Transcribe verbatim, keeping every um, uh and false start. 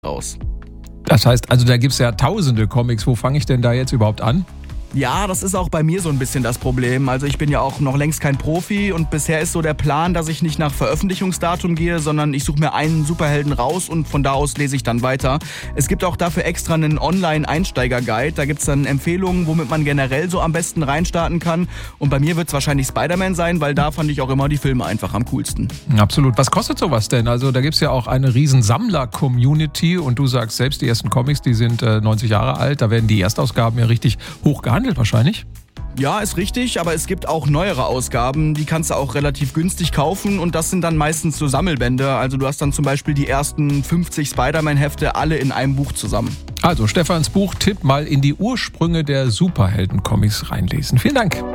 raus. Das heißt, also da gibt es ja tausende Comics. Wo fange ich denn da jetzt überhaupt an? Ja, das ist auch bei mir so ein bisschen das Problem. Also ich bin ja auch noch längst kein Profi und bisher ist so der Plan, dass ich nicht nach Veröffentlichungsdatum gehe, sondern ich suche mir einen Superhelden raus und von da aus lese ich dann weiter. Es gibt auch dafür extra einen Online-Einsteiger-Guide. Da gibt's dann Empfehlungen, womit man generell so am besten reinstarten kann. Und bei mir wird's wahrscheinlich Spider-Man sein, weil da fand ich auch immer die Filme einfach am coolsten. Absolut. Was kostet sowas denn? Also da gibt's ja auch eine riesen Sammler-Community und du sagst selbst, die ersten Comics, die sind äh, neunzig Jahre alt. Da werden die Erstausgaben ja richtig hoch gehandelt wahrscheinlich. Ja, ist richtig, aber es gibt auch neuere Ausgaben, die kannst du auch relativ günstig kaufen und das sind dann meistens so Sammelbände. Also du hast dann zum Beispiel die ersten fünfzig Spider-Man-Hefte alle in einem Buch zusammen. Also Stefans Buch-Tipp, mal in die Ursprünge der Superhelden-Comics reinlesen. Vielen Dank.